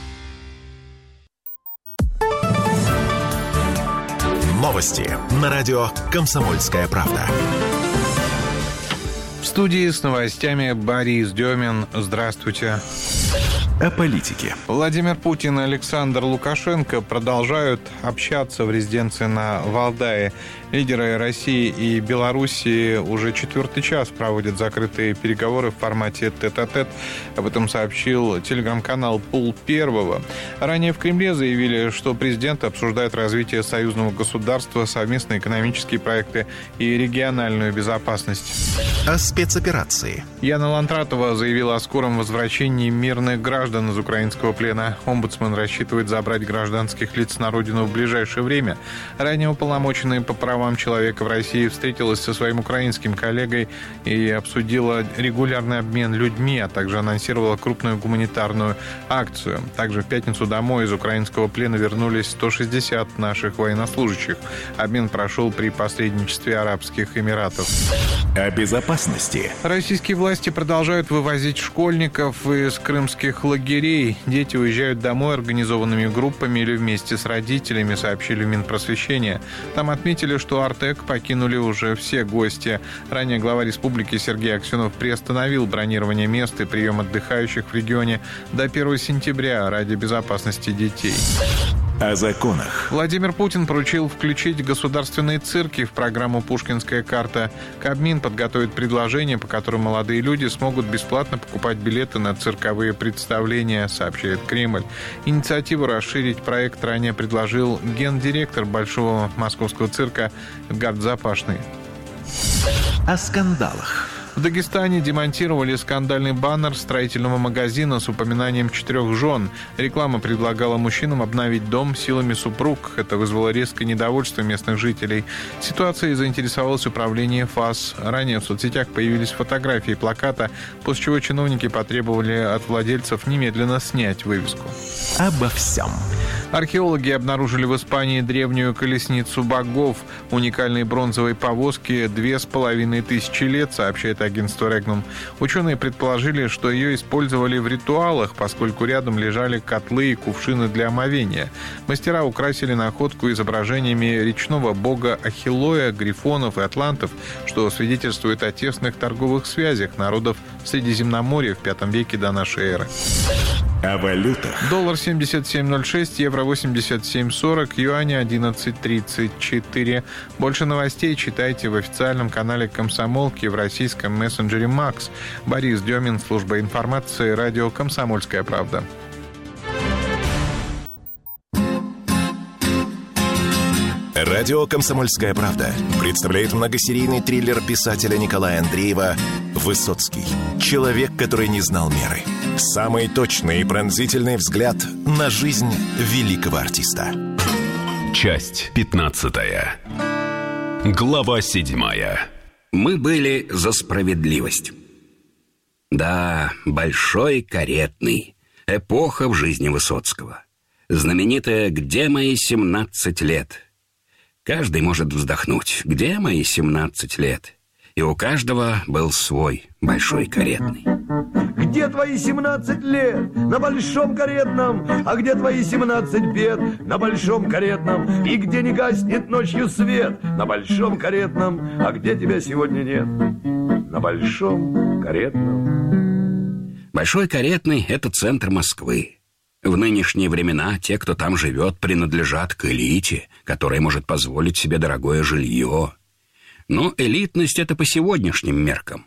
Новости на радио «Комсомольская правда». В студии с новостями Борис Демин. Здравствуйте. О политике. Владимир Путин и Александр Лукашенко продолжают общаться в резиденции на Валдае. Лидеры России и Белоруссии уже четвертый час проводят закрытые переговоры в формате тет-а-тет. Об этом сообщил телеграм-канал «Пул Первого». Ранее в Кремле заявили, что президенты обсуждают развитие союзного государства, совместные экономические проекты и региональную безопасность. О спецоперации. Яна Лантратова заявила о скором возвращении мирных граждан из украинского плена. Омбудсмен рассчитывает забрать гражданских лиц на родину в ближайшее время. Ранее уполномоченный по правам человека в России встретилась со своим украинским коллегой и обсудила регулярный обмен людьми, а также анонсировала крупную гуманитарную акцию. Также в пятницу домой из украинского плена вернулись сто шестьдесят наших военнослужащих. Обмен прошел при посредничестве Арабских Эмиратов. О безопасности. Российские власти продолжают вывозить школьников из крымских лагерей. Дети уезжают домой организованными группами или вместе с родителями, сообщили в Минпросвещения. Там отметили, что Артек покинули уже все гости. Ранее глава республики Сергей Аксенов приостановил бронирование мест и прием отдыхающих в регионе до первого сентября ради безопасности детей. О законах. Владимир Путин поручил включить государственные цирки в программу «Пушкинская карта». Кабмин подготовит предложение, по которому молодые люди смогут бесплатно покупать билеты на цирковые представления, сообщает Кремль. Инициативу расширить проект ранее предложил гендиректор Большого московского цирка Эдгард Запашный. О скандалах. В Дагестане демонтировали скандальный баннер строительного магазина с упоминанием четырех жен. Реклама предлагала мужчинам обновить дом силами супруг. Это вызвало резкое недовольство местных жителей. Ситуацией заинтересовалось управление ФАС. Ранее в соцсетях появились фотографии плаката, после чего чиновники потребовали от владельцев немедленно снять вывеску. Обо всем. Археологи обнаружили в Испании древнюю колесницу богов. Уникальной бронзовой повозки две с половиной тысячи лет, сообщает агентство Регнум. Ученые предположили, что ее использовали в ритуалах, поскольку рядом лежали котлы и кувшины для омовения. Мастера украсили находку изображениями речного бога Ахиллоя, грифонов и атлантов, что свидетельствует о тесных торговых связях народов Средиземноморья в пятом веке до нашей эры. О валютах. Доллар семьдесят семь ноль шесть, евро восемьдесят семь сорок, юани одиннадцать тридцать четыре. Больше новостей читайте в официальном канале «Комсомолки» в российском мессенджере «Макс». Борис Демин, служба информации, радио «Комсомольская правда». Радио «Комсомольская правда» представляет многосерийный триллер писателя Николая Андреева «Высоцкий. Человек, который не знал меры». Самый точный и пронзительный взгляд на жизнь великого артиста. Часть пятнадцатая. Глава седьмая. Мы были за справедливость. Да, большой каретный. Эпоха в жизни Высоцкого. Знаменитая «Где мои семнадцать лет?». Каждый может вздохнуть. Где мои семнадцать лет? И у каждого был свой большой каретный. Где твои семнадцать лет? На большом каретном. А где твои семнадцать бед? На большом каретном. И где не гаснет ночью свет? На большом каретном. А где тебя сегодня нет? На большом каретном. Большой каретный – это центр Москвы. В нынешние времена те, кто там живет, принадлежат к элите, которая может позволить себе дорогое жилье. Но элитность – это по сегодняшним меркам.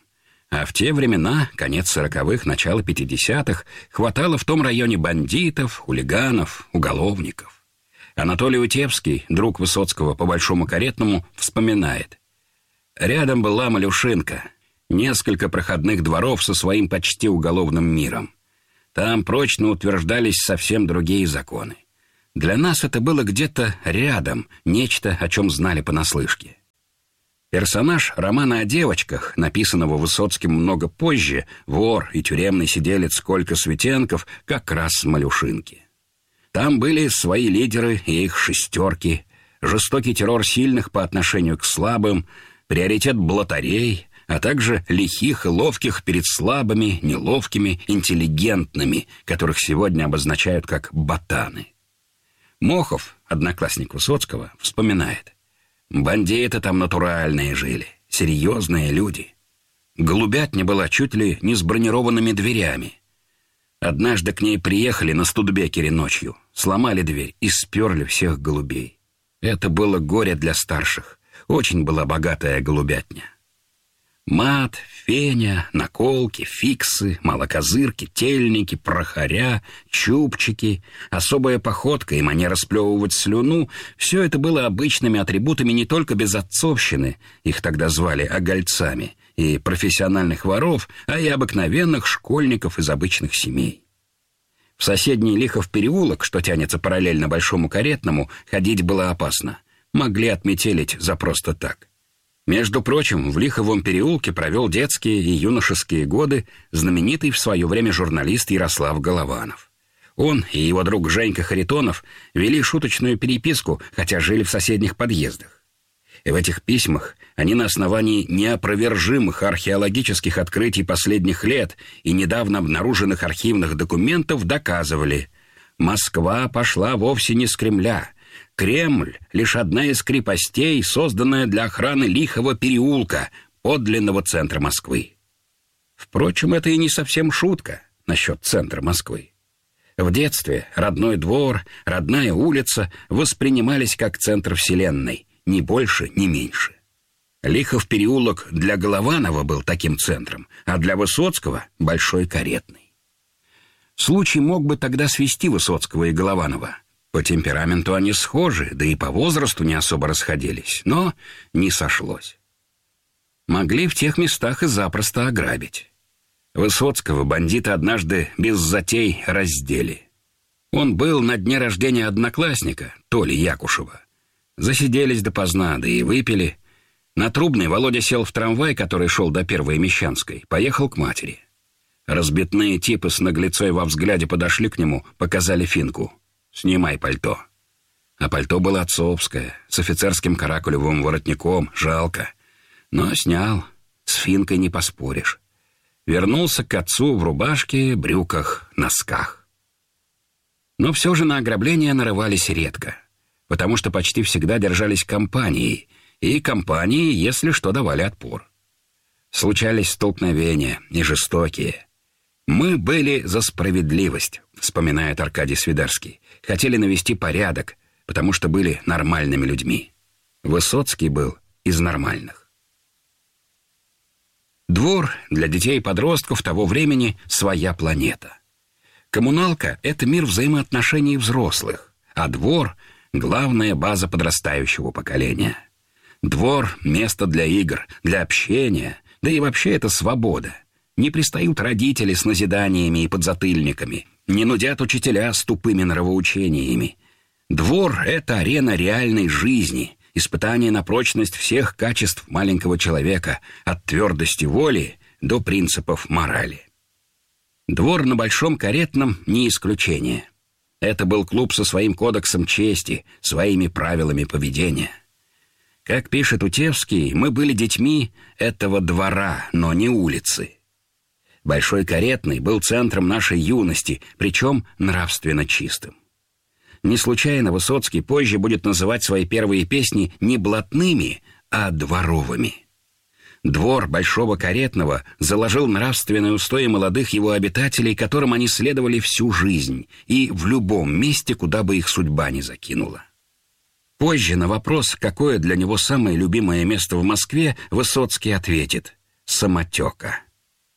А в те времена, конец сороковых, начало пятидесятых, хватало в том районе бандитов, хулиганов, уголовников. Анатолий Утевский, друг Высоцкого по Большому Каретному, вспоминает. Рядом была Малюшинка, несколько проходных дворов со своим почти уголовным миром. Там прочно утверждались совсем другие законы. Для нас это было где-то рядом, нечто, о чем знали понаслышке. Персонаж романа о девочках, написанного Высоцким много позже, вор и тюремный сиделец Колька Светенков, как раз с Малюшинки. Там были свои лидеры и их шестерки, жестокий террор сильных по отношению к слабым, приоритет блатарей, а также лихих и ловких перед слабыми, неловкими, интеллигентными, которых сегодня обозначают как ботаны. Мохов, одноклассник Высоцкого, вспоминает. Бандиты там натуральные жили, серьезные люди. Голубятня была чуть ли не с бронированными дверями. Однажды к ней приехали на Студебекере ночью, сломали дверь и сперли всех голубей. Это было горе для старших. Очень была богатая голубятня. Мат, феня, наколки, фиксы, малокозырки, тельники, прохоря, чубчики, особая походка и манера сплевывать слюну — все это было обычными атрибутами не только безотцовщины, их тогда звали огольцами, и профессиональных воров, а и обыкновенных школьников из обычных семей. В соседний Лихов переулок, что тянется параллельно Большому Каретному, ходить было опасно. Могли отметелить за просто так. Между прочим, в Лиховом переулке провел детские и юношеские годы знаменитый в свое время журналист Ярослав Голованов. Он и его друг Женька Харитонов вели шуточную переписку, хотя жили в соседних подъездах. И в этих письмах они на основании неопровержимых археологических открытий последних лет и недавно обнаруженных архивных документов доказывали: Москва пошла вовсе не с Кремля. Кремль — лишь одна из крепостей, созданная для охраны Лихого переулка, подлинного центра Москвы. Впрочем, это и не совсем шутка насчет центра Москвы. В детстве родной двор, родная улица воспринимались как центр вселенной, ни больше, ни меньше. Лихов переулок для Голованова был таким центром, а для Высоцкого — Большой Каретный. Случай мог бы тогда свести Высоцкого и Голованова. По темпераменту они схожи, да и по возрасту не особо расходились, но не сошлось. Могли в тех местах и запросто ограбить. Высоцкого бандиты однажды без затей раздели. Он был на дне рождения одноклассника, Толи Якушева. Засиделись допоздна, да и выпили. На Трубной Володя сел в трамвай, который шел до Первой Мещанской, поехал к матери. Разбитные типы с наглецой во взгляде подошли к нему, показали финку. «Снимай пальто». А пальто было отцовское, с офицерским каракулевым воротником, жалко. Но снял, с финкой не поспоришь. Вернулся к отцу в рубашке, брюках, носках. Но все же на ограбления нарывались редко, потому что почти всегда держались компанией, и компании, если что, давали отпор. Случались столкновения, и жестокие. «Мы были за справедливость», — вспоминает Аркадий Свидарский. «Хотели навести порядок, потому что были нормальными людьми». Высоцкий был из нормальных. Двор для детей и подростков того времени — своя планета. Коммуналка — это мир взаимоотношений взрослых, а двор — главная база подрастающего поколения. Двор — место для игр, для общения, да и вообще это свобода. Не пристают родители с назиданиями и подзатыльниками, не нудят учителя с тупыми нравоучениями. Двор — это арена реальной жизни, испытание на прочность всех качеств маленького человека, от твердости воли до принципов морали. Двор на Большом Каретном не исключение. Это был клуб со своим кодексом чести, своими правилами поведения. Как пишет Утевский, мы были детьми этого двора, но не улицы. Большой Каретный был центром нашей юности, причем нравственно чистым. Не случайно Высоцкий позже будет называть свои первые песни не блатными, а дворовыми. Двор Большого Каретного заложил нравственные устои молодых его обитателей, которым они следовали всю жизнь и в любом месте, куда бы их судьба ни закинула. Позже на вопрос, какое для него самое любимое место в Москве, Высоцкий ответит: «Самотека».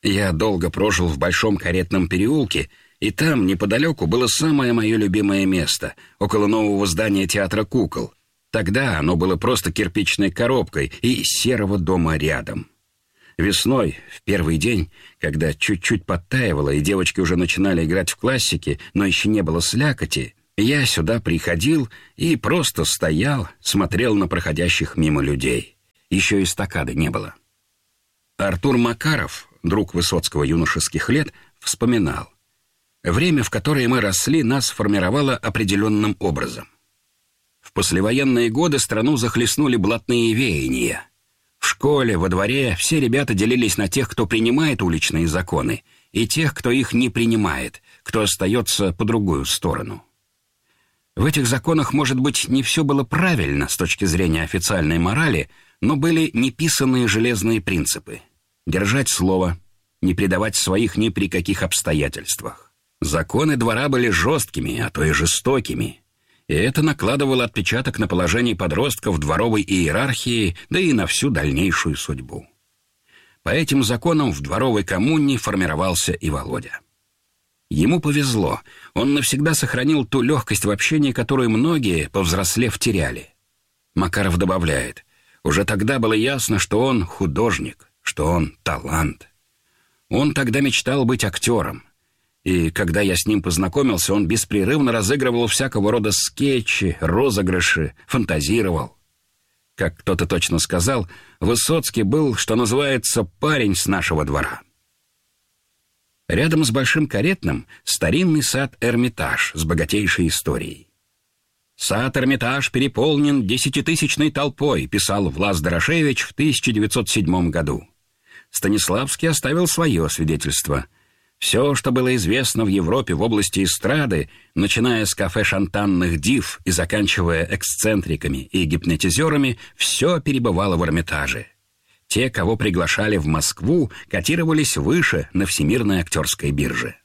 Я долго прожил в Большом Каретном переулке, и там, неподалеку, было самое мое любимое место, около нового здания театра кукол. Тогда оно было просто кирпичной коробкой и серого дома рядом. Весной, в первый день, когда чуть-чуть подтаивало, и девочки уже начинали играть в классики, но еще не было слякоти, я сюда приходил и просто стоял, смотрел на проходящих мимо людей. Еще и эстакады не было. Артур Макаров, друг Высоцкого юношеских лет, вспоминал: время, в которое мы росли, нас формировало определенным образом. В послевоенные годы страну захлестнули блатные веяния. В школе, во дворе все ребята делились на тех, кто принимает уличные законы, и тех, кто их не принимает, кто остается по другую сторону. В этих законах, может быть, не все было правильно с точки зрения официальной морали, но были неписанные железные принципы. Держать слово, не предавать своих ни при каких обстоятельствах. Законы двора были жесткими, а то и жестокими. И это накладывало отпечаток на положение подростков в дворовой иерархии, да и на всю дальнейшую судьбу. По этим законам в дворовой коммуне формировался и Володя. Ему повезло, он навсегда сохранил ту легкость в общении, которую многие, повзрослев, теряли. Макаров добавляет: уже тогда было ясно, что он художник, что он талант. Он тогда мечтал быть актером. И когда я с ним познакомился, он беспрерывно разыгрывал всякого рода скетчи, розыгрыши, фантазировал. Как кто-то точно сказал, Высоцкий был, что называется, парень с нашего двора. Рядом с Большим Каретным старинный сад Эрмитаж с богатейшей историей. «Сад Эрмитаж переполнен десятитысячной толпой», писал Влас Дорошевич в тысяча девятьсот седьмом году. Станиславский оставил свое свидетельство. Все, что было известно в Европе в области эстрады, начиная с кафе шантанных див и заканчивая эксцентриками и гипнотизерами, все перебывало в Эрмитаже. Те, кого приглашали в Москву, котировались выше на Всемирной актерской бирже.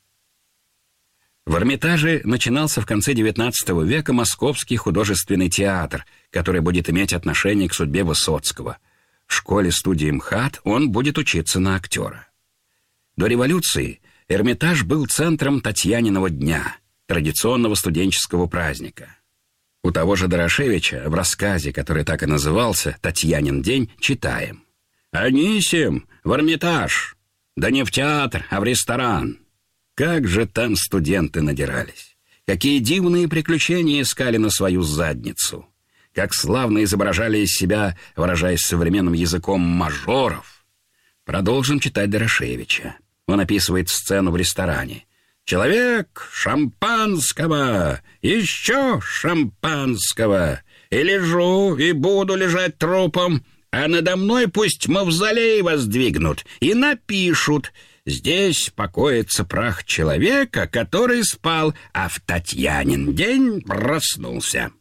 В Эрмитаже начинался в конце девятнадцатого века Московский художественный театр, который будет иметь отношение к судьбе Высоцкого. В школе-студии МХАТ он будет учиться на актера. До революции Эрмитаж был центром Татьяниного дня, традиционного студенческого праздника. У того же Дорошевича в рассказе, который так и назывался «Татьянин день», читаем: «Анисим, в Эрмитаж! Да не в театр, а в ресторан!» Как же там студенты надирались! Какие дивные приключения искали на свою задницу! Как славно изображали из себя, выражаясь современным языком, мажоров! Продолжим читать Дорошевича. Он описывает сцену в ресторане. «Человек, шампанского! Еще шампанского! И лежу, и буду лежать трупом, а надо мной пусть мавзолей воздвигнут и напишут: здесь покоится прах человека, который спал, а в Татьянин день проснулся».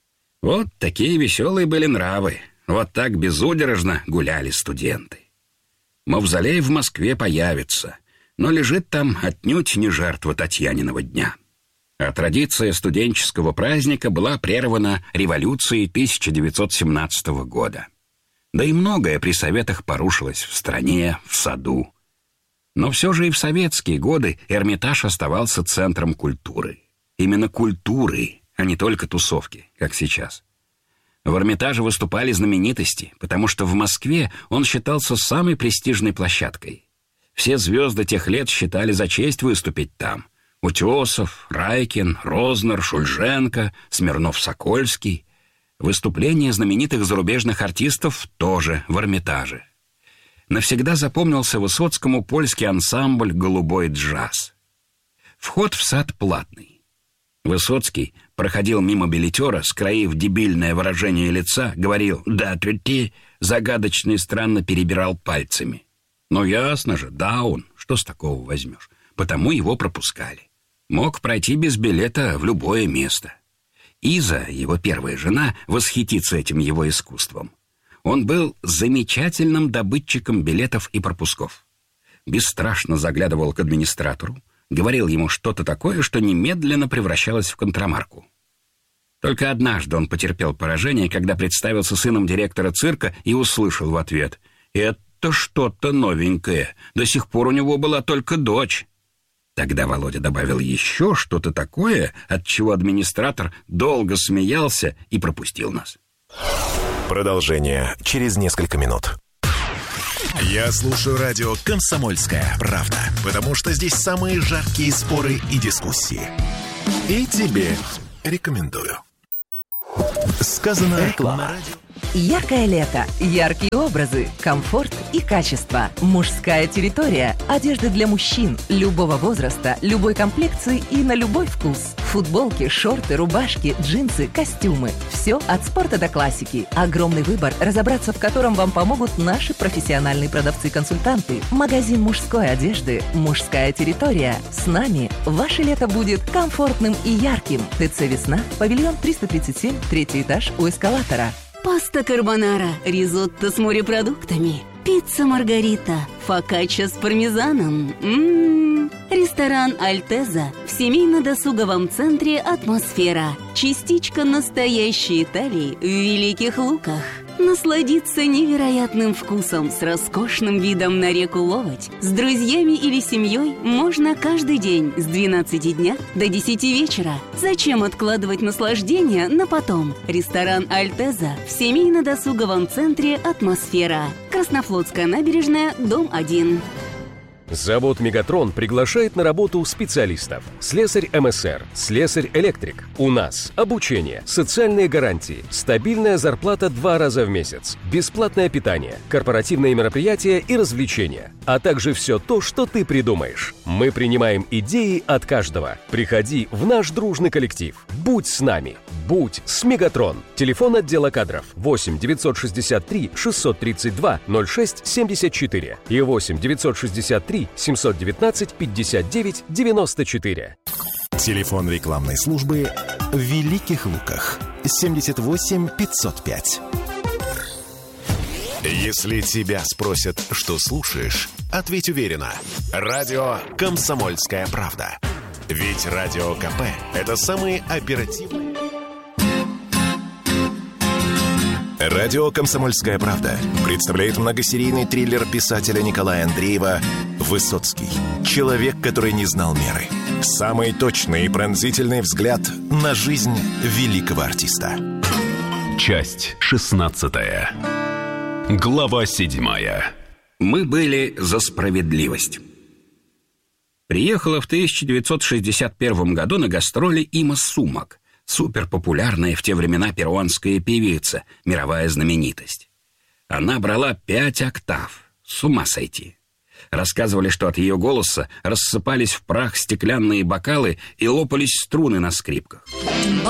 Вот такие веселые были нравы. Вот так безудержно гуляли студенты. Мавзолей в Москве появится, но лежит там отнюдь не жертва Татьяниного дня. А традиция студенческого праздника была прервана революцией тысяча девятьсот семнадцатого года. Да и многое при советах порушилось в стране, в саду. Но все же и в советские годы Эрмитаж оставался центром культуры. Именно культуры, а не только тусовки, как сейчас. В Эрмитаже выступали знаменитости, потому что в Москве он считался самой престижной площадкой. Все звезды тех лет считали за честь выступить там. Утесов, Райкин, Рознер, Шульженко, Смирнов-Сокольский. Выступления знаменитых зарубежных артистов тоже в Эрмитаже. Навсегда запомнился Высоцкому польский ансамбль «Голубой джаз». Вход в сад платный. Высоцкий проходил мимо билетера, скроив дебильное выражение лица, говорил «да, ты», загадочно и странно перебирал пальцами. Но ясно же, даун, что с такого возьмешь, потому его пропускали. Мог пройти без билета в любое место. Иза, его первая жена, восхитится этим его искусством. Он был замечательным добытчиком билетов и пропусков. Бесстрашно заглядывал к администратору, говорил ему что-то такое, что немедленно превращалось в контрамарку. Только однажды он потерпел поражение, когда представился сыном директора цирка и услышал в ответ: «Это будто что-то новенькое. До сих пор у него была только дочь. Тогда Володя добавил еще что-то такое, от чего администратор долго смеялся и пропустил нас. Продолжение через несколько минут. Я слушаю радио «Комсомольская правда», потому что здесь самые жаркие споры и дискуссии. И тебе рекомендую. Сказано Реклама. Яркое лето, яркие образы, комфорт и качество. Мужская территория. Одежда для мужчин любого возраста, любой комплекции и на любой вкус. Футболки, шорты, рубашки, джинсы, костюмы. Все от спорта до классики. Огромный выбор, разобраться в котором вам помогут наши профессиональные продавцы-консультанты. Магазин мужской одежды «Мужская территория». С нами ваше лето будет комфортным и ярким. ТЦ «Весна», павильон триста тридцать семь, третий этаж у эскалатора. Паста карбонара, ризотто с морепродуктами, пицца маргарита, фокачча с пармезаном. М-м-м. Ресторан «Альтеза» в семейно-досуговом центре «Атмосфера». Частичка настоящей Италии в Великих Луках. Насладиться невероятным вкусом с роскошным видом на реку Ловоть с друзьями или семьей можно каждый день с двенадцати дня до десяти вечера. Зачем откладывать наслаждение на потом? Ресторан «Альтеза» в семейно-досуговом центре «Атмосфера». Краснофлотская набережная, дом один. Завод «Мегатрон» приглашает на работу специалистов. Слесарь эм эс эр, слесарь-электрик. У нас обучение, социальные гарантии, стабильная зарплата два раза в месяц, бесплатное питание, корпоративные мероприятия и развлечения, а также все то, что ты придумаешь. Мы принимаем идеи от каждого. Приходи в наш дружный коллектив. Будь с нами. Будь с «Мегатрон». Телефон отдела кадров восемь девятьсот шестьдесят три шестьсот тридцать два ноль шесть семьдесят четыре и восемь девятьсот шестьдесят три семьсот девятнадцать пятьдесят девять девяносто четыре. Телефон рекламной службы в Великих Луках семьдесят восемь пятьсот пять. Если тебя спросят, что слушаешь, ответь уверенно. Радио «Комсомольская правда». Ведь Радио КП – это самые оперативные... Радио «Комсомольская правда» представляет многосерийный триллер писателя Николая Андреева «Высоцкий. Человек, который не знал меры». Самый точный и пронзительный взгляд на жизнь великого артиста. Часть шестнадцатая. Глава седьмая. Мы были за справедливость. Приехала в тысяча девятьсот шестьдесят первом году на гастроли Има Сумак, суперпопулярная в те времена перуанская певица, мировая знаменитость. Она брала пять октав. С ума сойти. Рассказывали, что от ее голоса рассыпались в прах стеклянные бокалы и лопались струны на скрипках.